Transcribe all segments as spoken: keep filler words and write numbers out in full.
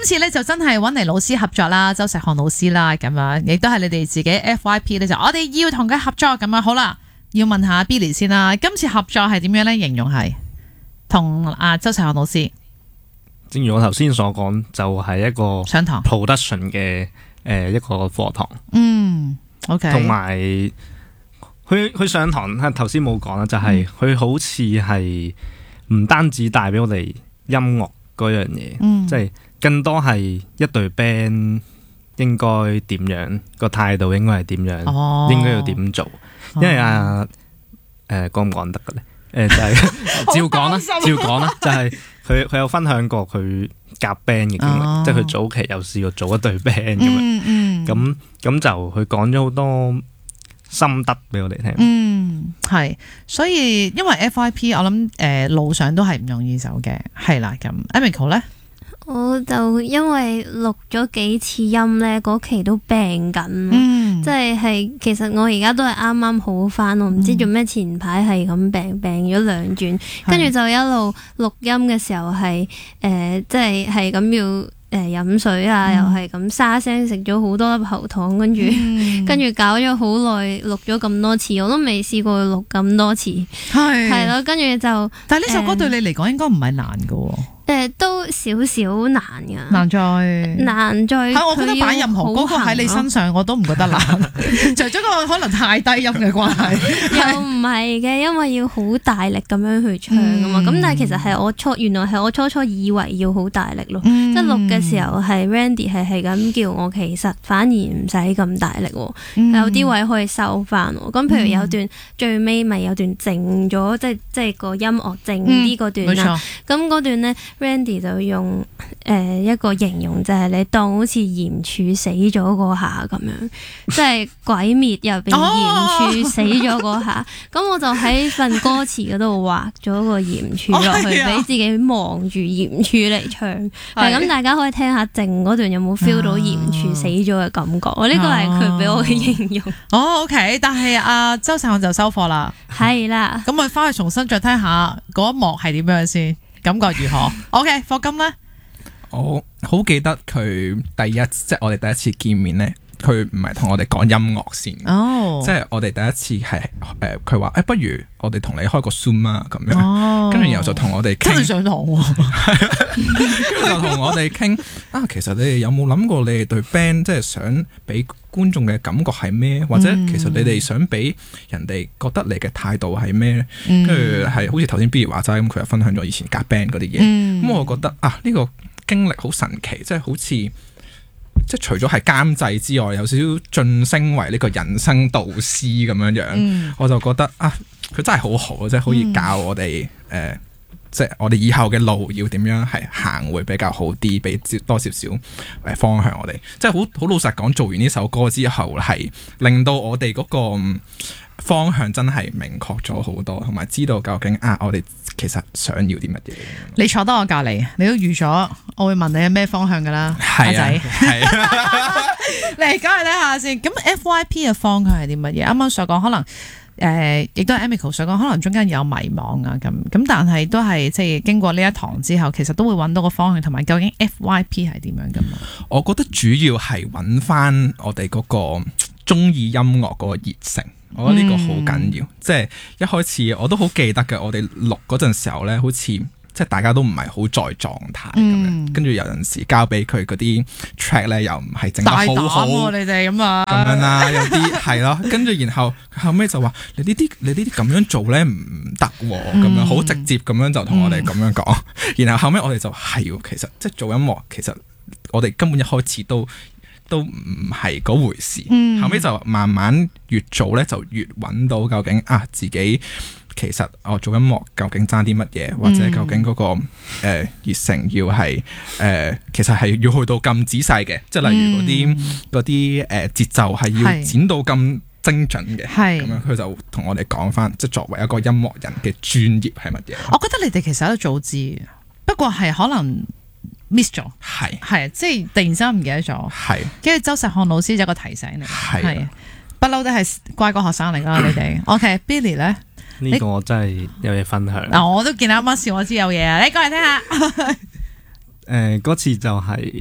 次咧就真係揾嚟老師合作啦，周石漢老師啦，咁樣亦都係你哋自己 F Y P 咧，就我哋要同佢合作咁樣。好啦，要問下 Billy 先啦，今次合作係點樣咧？形容係同阿周石漢老師， 正如我頭先所講，就係、是、一個上堂 production 嘅誒一個課堂。 嗯 ，OK， 同埋佢佢上堂，頭先冇講啦，就係、是、佢好似係唔單止帶俾我哋音樂嗰樣嘢， 嗯、 即係更多係一隊 band 應該點樣，個態度應該係點樣， 哦、應應該要點做。因為啊誒講唔講得嘅咧？誒、呃、就係、是、照講啦，照講啦，就係佢佢有分享過佢夾 band 嘅經歷，哦、即係佢早期有試過做一隊 band 咁樣， 嗯嗯， 咁咁就佢講咗好多心得俾我哋聽。 嗯，係，所以因為 F Y P 我諗誒、呃、路上都係唔容易走嘅，係啦。咁 Amico 咧， 我就因為錄咗幾次音咧，嗰期都病緊， 嗯、 即係係其實我而家都係啱啱好翻，我唔知做咩前排係咁病病咗兩轉，跟住、嗯、就一路錄音嘅時候係誒、呃、即係係咁要。誒飲水啊，嗯、又係咁沙聲，食咗好多粒喉糖，跟住、嗯、跟住搞咗好耐，錄咗咁多次，我都未試過錄咁多次，係係咯，跟住就。但係呢首歌對你嚟講應該唔係難㗎喎。誒、呃、都少少難㗎， 難在難在係我覺得擺任何歌曲喺你身上我都唔覺得難，除咗個可能太低音嘅關係， 又唔係嘅，因為要好大力咁樣去唱㗎嘛。咁、嗯、但係其實係我初原來係我初初以為要好大力咯，嗯、即係錄嘅時候係 Randy 係係咁叫我，其實反而唔使咁大力喎，嗯、有啲位可以收翻喎。咁譬如有段、嗯、最尾咪有段靜咗，即係即係個音樂靜啲嗰段啦。咁嗰、嗯、段咧。Randy 就用誒、呃、一個形容，就係你當好似鹽柱死咗嗰下咁樣，即係鬼滅入邊鹽柱死咗嗰下。咁、哦、我就喺份歌詞嗰度畫咗個鹽柱落去，俾、哦、自己望住鹽柱嚟唱。係咁、哦，大家可以聽下靜嗰段有冇 feel 到鹽柱死咗嘅感覺？呢個係佢俾我嘅形容。 哦 OK， 但係阿、啊、周石漢就收貨啦，係啦。咁我翻去重新再聽下嗰一幕係點樣先。感覺如何 ？OK， 霍金咧， 我好記得佢第一，即係我哋第一次見面咧，佢唔係同我哋講音樂先，哦，即係我哋第一次係誒，佢話誒，不如我哋同你開個 Zoom 啊，咁樣，哦，跟住然後就同我哋傾， 真係上堂喎， 跟住就同我哋傾啊，其實你哋有冇諗過你哋對 band 即係想俾觀眾嘅感覺係咩？或者其實你哋想俾人哋覺得你嘅態度係咩咧？跟住係好似頭先 Billy 話齋咁，佢又分享咗以前夾 band 嗰啲嘢。咁、嗯、我覺得啊，呢、呢個經歷好神奇，即係好似即係除咗係監製之外，有少少晉升為呢個人生導師咁樣樣。嗯、我就覺得啊，佢真係好好，即係可以教我哋誒。嗯呃即係我哋以後嘅路要點樣係行會比較好啲，俾多少少誒方向我哋。即係好好老實講，做完呢首歌之後，係令到我哋嗰個方向真係明確咗好多，同埋知道究竟啊，我哋其實想要啲乜嘢。 你坐得我隔離，你都預咗我會問你係咩方向㗎啦，阿仔。係嚟講嚟睇下先。咁 F Y P 嘅方向係啲乜嘢？啱啱所講可能。誒，亦、呃、都係 Amico 所講，可能中間有迷茫啊，咁咁，但係都係即係經過呢一堂之後，其實都會揾到個方向，同埋究竟 F Y P 係點樣噶嘛？ 我覺得主要係揾翻我哋嗰個中意音樂嗰個熱誠，我覺得呢個好緊要。嗯、即係一開始我都好記得嘅，我哋錄嗰陣時候咧，好似。即係大家都唔係好在狀態咁樣，跟住、嗯、有陣時交俾佢嗰啲 track 咧，又唔係整得好好， 大膽喎你哋咁啊， 咁樣啦，有啲係咯，跟住然後後尾就話你呢啲你呢啲咁樣做咧唔得喎，咁樣好直接咁樣就同我哋咁樣講，嗯、然後後尾我哋就係喎，其實即係做音樂，其實我哋根本一開始都都唔係嗰回事，嗯、後尾就慢慢越做咧就越揾到究竟啊自己。其實我做音樂究竟爭啲乜嘢，或者究竟嗰、那個誒熱誠要係誒、呃，其實係要去到咁仔細嘅，即係例如嗰啲嗰啲誒節奏係要剪到咁精準嘅，咁樣佢就同我哋講翻，即係作為一個音樂人嘅專業係乜嘢？ 我覺得你哋其實都早知，不過係可能 miss 咗，係係即係突然之間唔記得咗，係跟住周石漢老師就有個提醒你，係不嬲都係乖個學生嚟啦，你哋 OK，Billy 咧。 呢個我真係有嘢分享。 嗱，我都見到啱啱笑，我知有嘢啊！你過嚟聽下。 誒，嗰次就係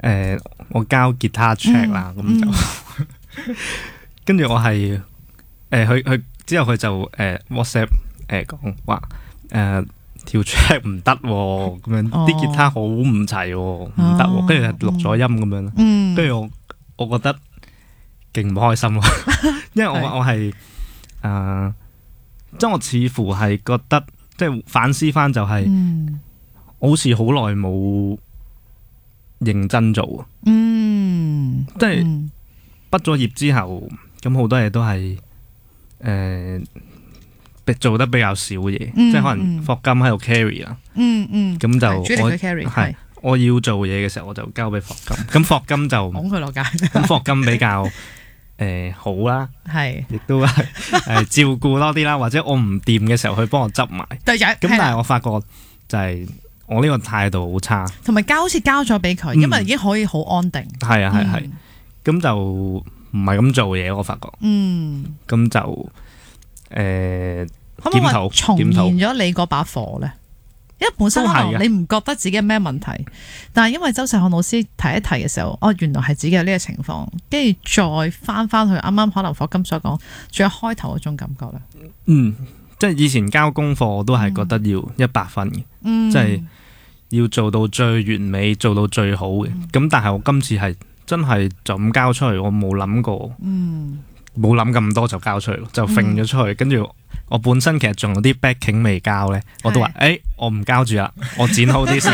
誒我交吉他 check 啦，咁就跟住我係誒佢佢之後佢就誒 WhatsApp 誒講話誒條 check 唔得喎，咁樣啲吉他好唔齊喎，唔得喎，跟住錄咗音咁樣啦，跟住我我覺得勁唔開心咯，因為我我係誒即係我似乎係覺得即係反思翻就係我好似好耐冇認真做，嗯，即係畢咗業之後，咁好多嘢都係誒，做得比較少嘢，即係可能霍金喺度 carry 啦，嗯嗯，咁就我係我要做嘢嘅時候，我就交俾霍金，咁霍金就捧佢落街， 咁霍金比較誒好啦，係，亦都係誒照顧多啲啦，或者我唔掂嘅時候，佢幫我執埋，咁但係我發覺就係。我呢個態度好差， 同埋交好似交咗俾佢，因為已經可以好安定。 係啊係係，咁就唔係咁做嘢，我發覺。嗯，咁就誒， 可唔可以話重現咗你嗰把火咧？因為本身可能你唔覺得自己有咩問題，但係因為周世漢老師提一提嘅時候，哦，原來係自己有呢個情況，跟住再翻翻去啱啱可能霍金所講，最開頭嗰種感覺咧。 嗯。即係以前交功課我都係覺得要一百分嘅，嗯、即係要做到最完美，做到最好嘅。咁、嗯、但係我今次係真係就咁交出去，我冇諗過，冇諗咁多就交出去，就揈咗出去。跟住、嗯、我本身其實仲有啲 backing 未交咧，我都話誒是、欸，我唔交住啦，我剪好啲先。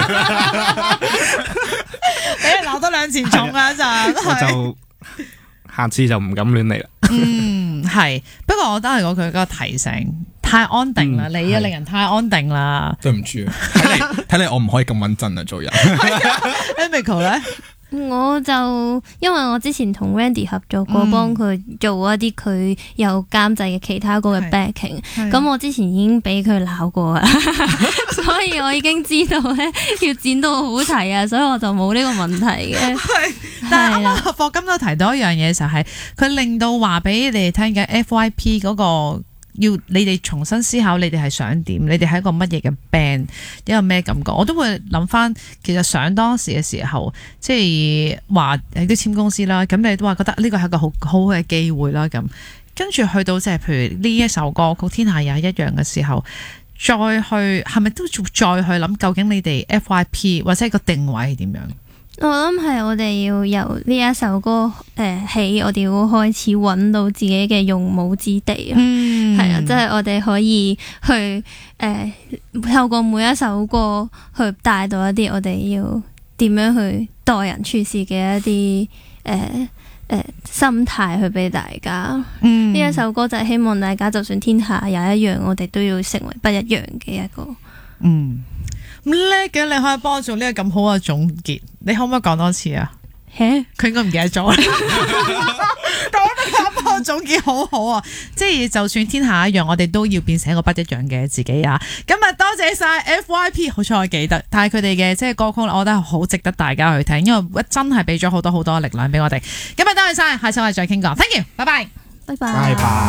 你留多兩錢重啊就， 我就下次就唔敢亂嚟啦。 嗯，係，不過我都係講佢個提醒。太安定啦，嗯、你啊令人太安定啦。 對唔住，睇嚟睇嚟我唔可以咁穩陣啊，做人。 Emiko 咧， 我就因為我之前同 Randy 合作過，幫佢、嗯、做一啲佢有監製嘅其他歌嘅 backing，咁我之前已經俾佢鬧過啦，所以我已經知道咧要剪到好齊啊，所以我就冇呢個問題嘅。 但係啱啱霍金都提到一樣嘢，就係佢令到話俾你哋聽嘅 F Y P 嗰、那個。要你哋重新思考，你哋係想點？你哋係一個乜嘢嘅 band，一個咩感覺？我都會諗翻，其實想當時嘅時候，即係話誒啲簽公司啦，咁你都話覺得呢個係一個好好嘅機會啦。咁跟住去到即係譬如呢一首歌曲《天下也一樣》嘅時候，再去係咪都再去諗究竟你哋 F Y P 或者係個定位係點樣？ 我諗係我哋要由呢一首歌誒起，我哋要開始揾到自己嘅用武之地啊，係啊、嗯，即係、就是、我哋可以去誒、呃、透過每一首歌去帶到一啲我哋要點樣去待人處事嘅一啲誒誒心態去俾大家。呢、嗯、一首歌就係希望大家就算天下也一樣，我哋都要成為不一樣嘅一個。嗯。 咁叻嘅，你可以幫我做呢個咁好嘅總結，你可唔可以講多次啊？佢蛤應該唔記得咗。但我覺得幫我總結好好啊，即係就算天下一樣，我哋都要變成一個不一樣嘅自己啊！咁啊，多謝晒 F Y P， 好彩我記得，但係佢哋嘅即係歌曲，我覺得係好值得大家去聽，因為真係俾咗好多好多力量俾我哋。咁啊，多謝晒，下次我哋再傾過 ，thank you，拜拜， 拜拜。 拜拜。